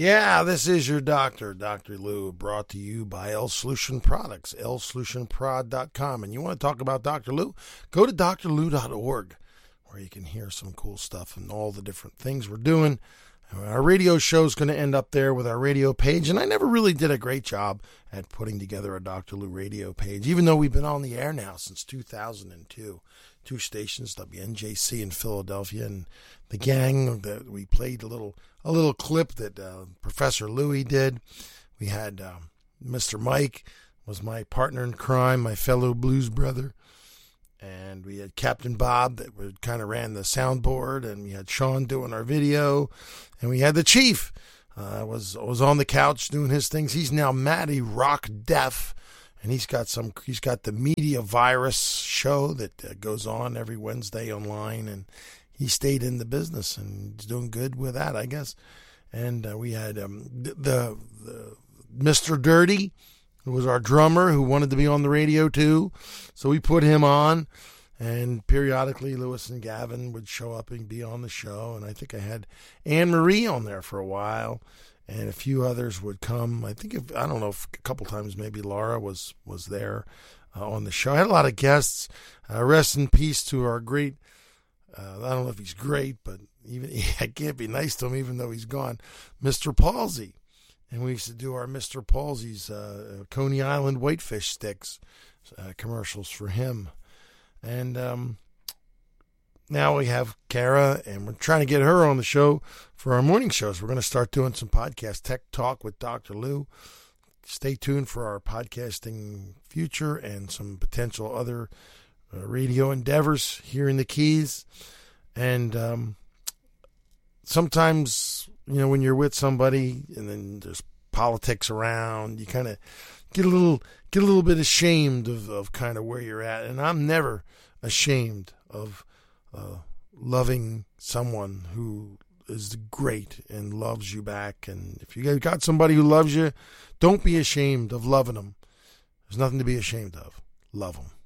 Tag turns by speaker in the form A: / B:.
A: Yeah, this is your doctor, Dr. Lou, brought to you by L Solution Products, lsolutionprod.com. And you want to talk about Dr. Lou? Go to drlou.org, where you can hear some cool stuff and all the different things we're doing. Our radio show is going to end up there with our radio page, and I never really did a great job at putting together a Dr. Lou radio page, even though we've been on the air now since 2002. 2 stations, WNJC in Philadelphia, and the gang that we played a little clip that Professor Louie did. We had Mr. Mike was my partner in crime, my fellow blues brother, and we had Captain Bob that kind of ran the soundboard, and we had Sean doing our video, and we had the Chief was on the couch doing his things. He's now Matty Rock Deaf. And he's got the Media Virus show that goes on every Wednesday online, and he stayed in the business and he's doing good with that, I guess. And we had the Mr. Dirty, who was our drummer, who wanted to be on the radio too. So we put him on, and periodically Lewis and Gavin would show up and be on the show. And I think I had Anne Marie on there for a while. And a few others would come. I don't know if a couple times maybe Laura was there on the show. I had a lot of guests. Rest in peace to our great, I don't know if he's great, but even I can't be nice to him even though he's gone, Mr. Palsy. And we used to do our Mr. Palsy's Coney Island whitefish sticks commercials for him. And now we have Kara, and we're trying to get her on the show for our morning shows. We're going to start doing some podcast tech talk with Dr. Lou. Stay tuned for our podcasting future and some potential other radio endeavors here in the Keys. And sometimes, when you're with somebody and then there's politics around, you kind of get a little bit ashamed of kind of where you're at. And I'm never ashamed of loving someone who is great and loves you back. And if you got somebody who loves you, don't be ashamed of loving them. There's nothing to be ashamed of. Love them.